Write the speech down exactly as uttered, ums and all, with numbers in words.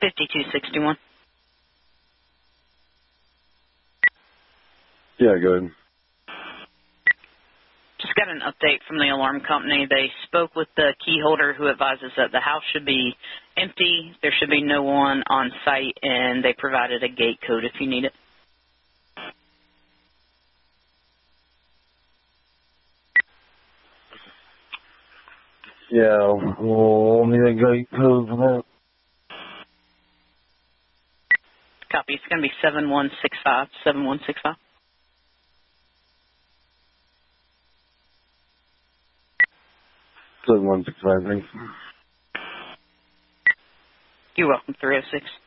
fifty-two sixty-one. Yeah, go ahead. Just got an update from the alarm company. They spoke with the key holder who advises that the house should be empty, there should be no one on site, and they provided a gate code if you need it. Yeah, we'll need a gate code for that. Copy. It's going to be seven one six five, seven one six five. seven one six five, thanks. You're welcome, three oh six.